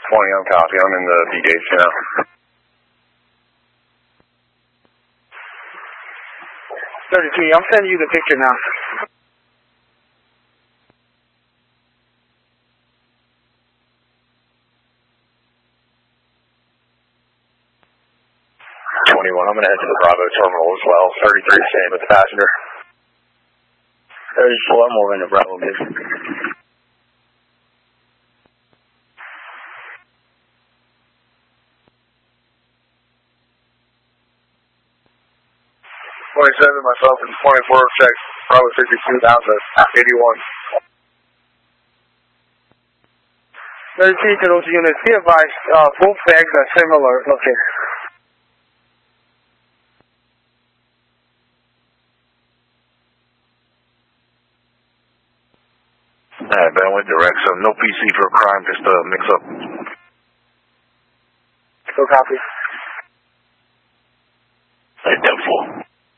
on copy. I'm in the D-gauge now. 33, I'm sending you the picture now. I'm going to head to the Bravo terminal as well. 33, same with the passenger. 34, I'm moving to Bravo, busy. 27, myself, and 24, check. Bravo 62 down to 81. 33 to those units, be advised, both bags are similar looking. Alright, bandwidth direct, so no PC for a crime, just a mix-up. So copy.